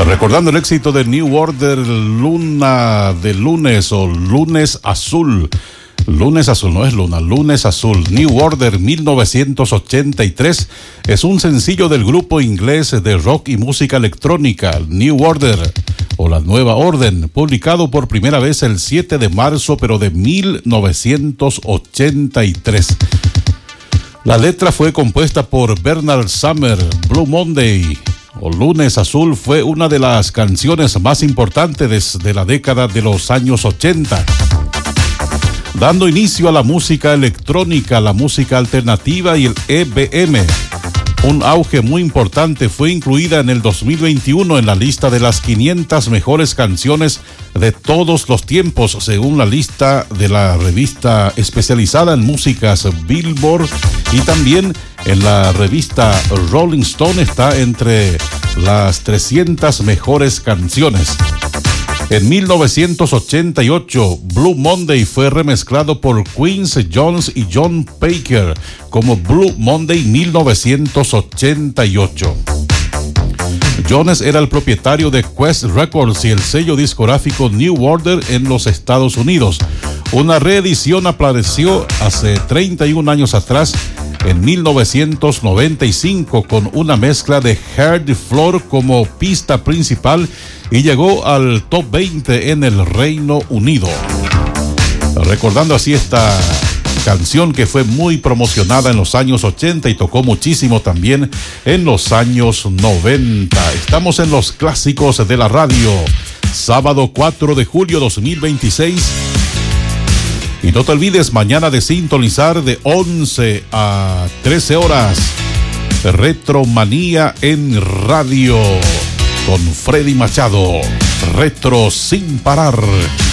Recordando el éxito de New Order, Luna de Lunes o Lunes Azul. Lunes Azul, no es Luna, Lunes Azul. New Order 1983 es un sencillo del grupo inglés de rock y música electrónica New Order o La Nueva Orden, publicado por primera vez el 7 de marzo pero de 1983. La letra fue compuesta por Bernard Sumner. Blue Monday o Lunes Azul fue una de las canciones más importantes desde la década de los años 80. Dando inicio a la música electrónica, la música alternativa y el EBM. Un auge muy importante, fue incluida en el 2021 en la lista de las 500 mejores canciones de todos los tiempos, según la lista de la revista especializada en músicas Billboard, y también en la revista Rolling Stone está entre las 300 mejores canciones. En 1988, Blue Monday fue remezclado por Quincy Jones y John Baker como Blue Monday 1988. Jones era el propietario de Quest Records y el sello discográfico New Order en los Estados Unidos. Una reedición apareció hace 31 años atrás, en 1995, con una mezcla de Heart the Floor como pista principal y llegó al top 20 en el Reino Unido. Recordando así esta canción que fue muy promocionada en los años 80 y tocó muchísimo también en los años 90. Estamos en los clásicos de la radio, sábado 4 de julio 2026. Y no te olvides mañana de sintonizar de 11 a 13 horas. Retromanía en radio con Freddy Machado. Retro sin parar.